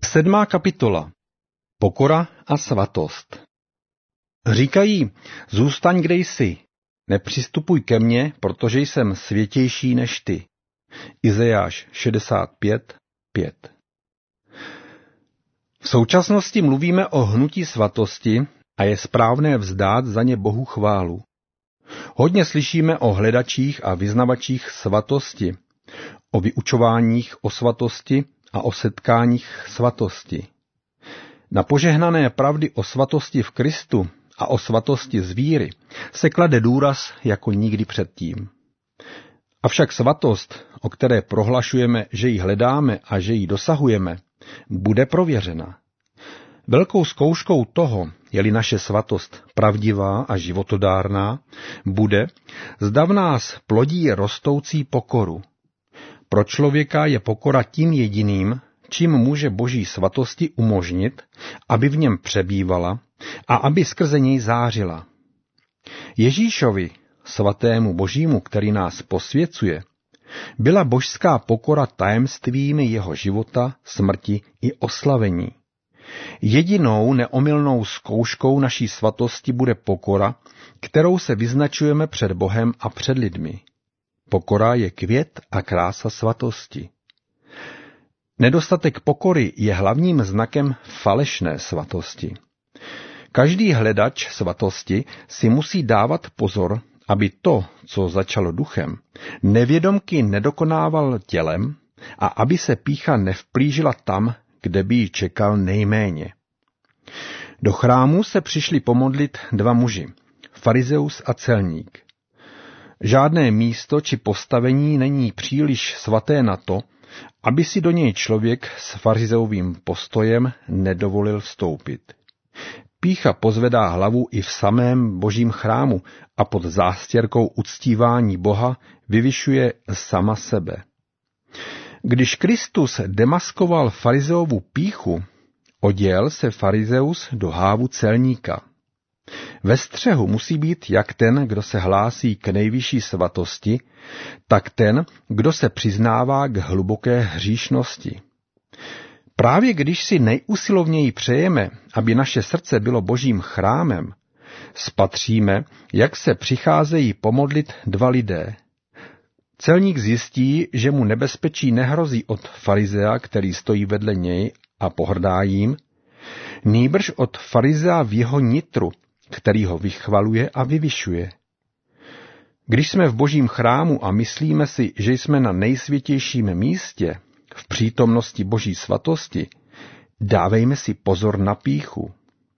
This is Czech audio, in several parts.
7. kapitola. Pokora a svatost. Říkají, zůstaň, kde jsi, nepřistupuj ke mně, protože jsem světější než ty. Izajáš 65:5. V současnosti mluvíme o hnutí svatosti a je správné vzdát za ně Bohu chválu. Hodně slyšíme o hledačích a vyznavačích svatosti, o vyučováních o svatosti a o setkáních svatosti. Na požehnané pravdy o svatosti v Kristu a o svatosti z víry se klade důraz jako nikdy předtím. Avšak svatost, o které prohlašujeme, že ji hledáme a že ji dosahujeme, bude prověřena. Velkou zkouškou toho, je-li naše svatost pravdivá a životodárná, bude, zda v nás plodí rostoucí pokoru. Pro člověka je pokora tím jediným, čím může Boží svatosti umožnit, aby v něm přebývala a aby skrze něj zářila. Ježíšovi, svatému Božímu, který nás posvěcuje, byla božská pokora tajemstvími jeho života, smrti i oslavení. Jedinou neomylnou zkouškou naší svatosti bude pokora, kterou se vyznačujeme před Bohem a před lidmi. Pokora je květ a krása svatosti. Nedostatek pokory je hlavním znakem falešné svatosti. Každý hledač svatosti si musí dávat pozor, aby to, co začalo duchem, nevědomky nedokonával tělem a aby se pýcha nevplížila tam, kde by ji čekal nejméně. Do chrámu se přišli pomodlit dva muži, farizeus a celník. Žádné místo či postavení není příliš svaté na to, aby si do něj člověk s farizeovým postojem nedovolil vstoupit. Pýcha pozvedá hlavu i v samém Božím chrámu a pod zástěrkou uctívání Boha vyvyšuje sama sebe. Když Kristus demaskoval farizeovu pýchu, oděl se farizeus do hávu celníka. Ve střehu musí být jak ten, kdo se hlásí k nejvyšší svatosti, tak ten, kdo se přiznává k hluboké hříšnosti. Právě když si nejusilovněji přejeme, aby naše srdce bylo Božím chrámem, spatříme, jak se přicházejí pomodlit dva lidé. Celník zjistí, že mu nebezpečí nehrozí od farizea, který stojí vedle něj a pohrdá jím, nýbrž od farizea v jeho nitru, který ho vychvaluje a vyvyšuje. Když jsme v Božím chrámu a myslíme si, že jsme na nejsvětějším místě, v přítomnosti Boží svatosti, dávejme si pozor na pýchu.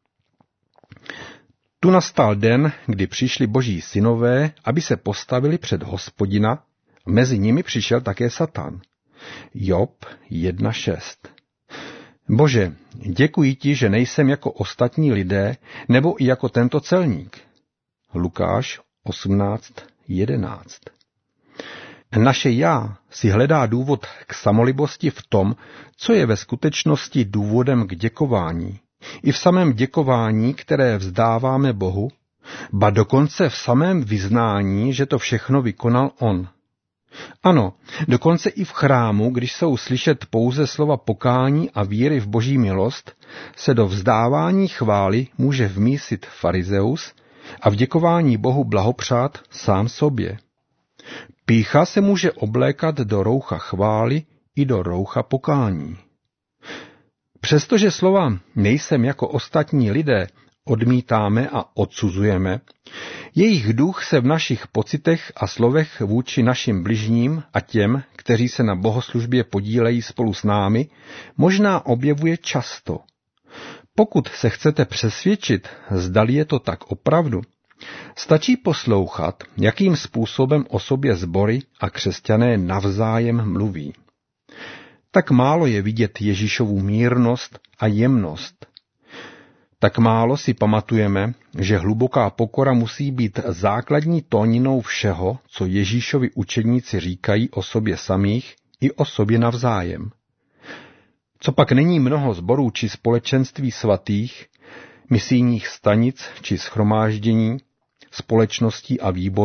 Tu nastal den, kdy přišli Boží synové, aby se postavili před Hospodina, mezi nimi přišel také Satan. Job 1:6. Bože, děkuji ti, že nejsem jako ostatní lidé, nebo i jako tento celník. Lukáš 18:11. Naše já si hledá důvod k samolibosti v tom, co je ve skutečnosti důvodem k děkování. I v samém děkování, které vzdáváme Bohu, ba dokonce v samém vyznání, že to všechno vykonal on. Ano, dokonce i v chrámu, když jsou slyšet pouze slova pokání a víry v Boží milost, se do vzdávání chvály může vmísit farizeus a v děkování Bohu blahopřát sám sobě. Pýcha se může oblékat do roucha chvály i do roucha pokání. Přestože slova nejsem jako ostatní lidé odmítáme a odsuzujeme, jejich duch se v našich pocitech a slovech vůči našim bližním a těm, kteří se na bohoslužbě podílejí spolu s námi, možná objevuje často. Pokud se chcete přesvědčit, zdali je to tak opravdu, stačí poslouchat, jakým způsobem o sobě sbory a křesťané navzájem mluví. Tak málo je vidět Ježíšovu mírnost a jemnost. Tak málo si pamatujeme, že hluboká pokora musí být základní tóninou všeho, co Ježíšovi učedníci říkají o sobě samých i o sobě navzájem. Copak není mnoho sborů či společenství svatých, misijních stanic či shromáždění, společností a výborů,